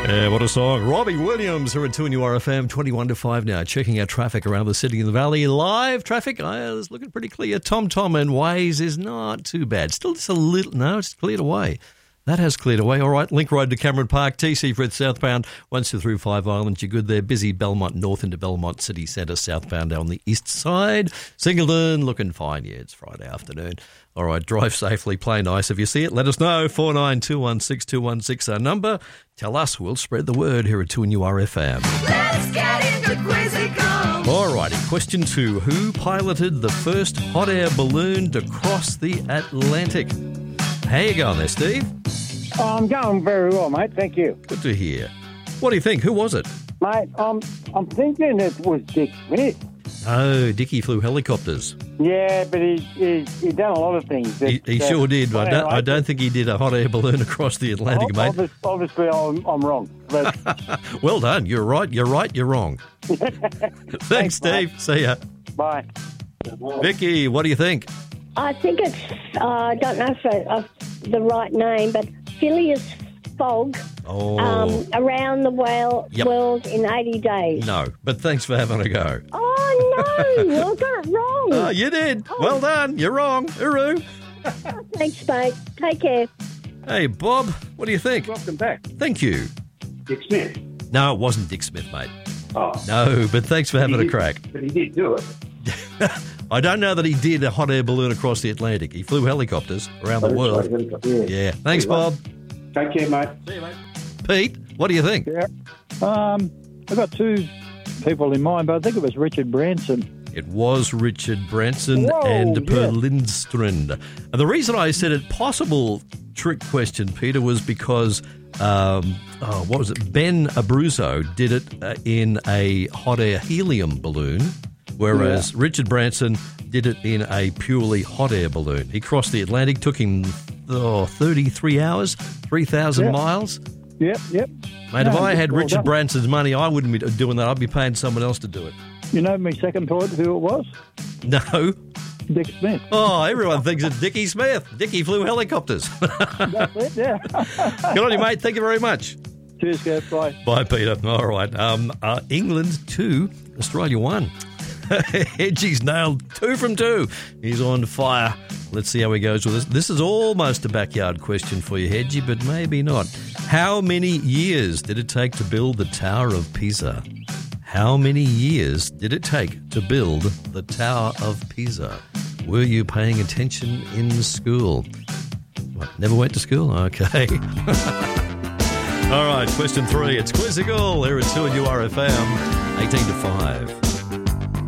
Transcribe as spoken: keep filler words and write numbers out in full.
Yeah, what a song. Robbie Williams here at two N U R F M, twenty-one to five now. Checking out traffic around the city and the valley. Live traffic uh, is looking pretty clear. Tom Tom and Waze is not too bad. Still just a little, no, it's cleared away. That has cleared away. All right, Link Road to Cameron Park, T C Frith southbound. Once you're through Five Islands, you're good there. Busy Belmont north into Belmont City Centre southbound on the east side. Singleton looking fine. Yeah, it's Friday afternoon. All right, drive safely, play nice. If you see it, let us know. four nine two one six two one six our number. Tell us, we'll spread the word here at two N U R F M. Let's get into Quizzical. All righty, question two. Who piloted the first hot air balloon to cross the Atlantic? How you going there, Steve? Oh, I'm going very well, mate. Thank you. Good to hear. What do you think? Who was it? Mate, um, I'm thinking it was Dick Smith. Oh, Dickie flew helicopters. Yeah, but he he, he done a lot of things. That, He, he uh, sure did, but I don't, anyway, I don't think he did a hot air balloon across the Atlantic, ob- mate. obvi- Obviously, I'm, I'm wrong. But Well done. You're right. You're right. You're wrong. Thanks, Thanks, Steve. mate. See ya. bye. Vicky, what do you think? I think it's, uh, I don't know if it's uh, the right name, but Phileas Fogg Oh, um, around the world, Yep. world in eighty days. no. But thanks for having a go. Oh, no, I got it wrong. Oh, you did. Well done. You're wrong. Hooroo. Thanks, mate. Take care. Hey, Bob, what do you think? Welcome back, Thank you. Dick Smith. No, it wasn't Dick Smith, mate. Oh, No, but thanks for having he a did- crack. But he did do it. I don't know that he did a hot air balloon across the Atlantic. He flew helicopters around the world. Yeah. Yeah. Thanks, Bob. Take care, mate. Pete, what do you think? Yeah. Um, I've got two people in mind, but I think it was Richard Branson. It was Richard Branson Whoa, and yeah. Per Lindstrand. And the reason I said it possible trick question, Peter, was because, um, oh, what was it? Ben Abruzzo did it uh, in a hot air helium balloon, whereas Richard Branson did it in a purely hot air balloon. He crossed the Atlantic, took him oh, thirty-three hours, three thousand Yeah. miles. Yep, yep. Mate, if No, I had well Richard done. Branson's money, I wouldn't be doing that. I'd be paying someone else to do it. You know my second thought who it was? No. Dick Smith. Oh, everyone thinks it's Dickie Smith. Dickie flew helicopters. That's it, yeah. Good on you, mate. Thank you very much. Cheers, guys. Bye. Bye, Peter. All right. Um, uh, England two, Australia one. Hedgie's nailed two from two. He's on fire. Let's see how he goes with this. This is almost a backyard question for you, Hedgie, but maybe not. How many years did it take to build the Tower of Pisa? How many years did it take to build the Tower of Pisa? Were you paying attention in school? What, never went to school? Okay. All right, question three. It's Quizzical here at two N U R F M, eighteen to five.